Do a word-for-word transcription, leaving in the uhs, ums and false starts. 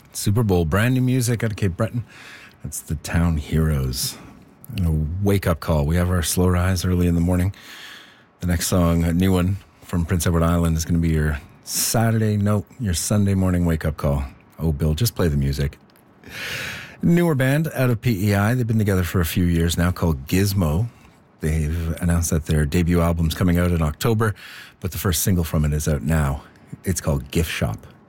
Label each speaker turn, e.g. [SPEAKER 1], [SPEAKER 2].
[SPEAKER 1] Super Bowl, brand new music out of Cape Breton. That's the Town Heroes. And a wake-up call. We have our slow rise early in the morning. The next song, a new one from Prince Edward Island, is going to be your Saturday, no, your Sunday morning wake-up call. Oh, Bill, just play the music. Newer band out of P E I. They've been together for a few years now, called Gizmo. They've announced that their debut album's coming out in October, but the first single from it is out now. It's called Gift Shop.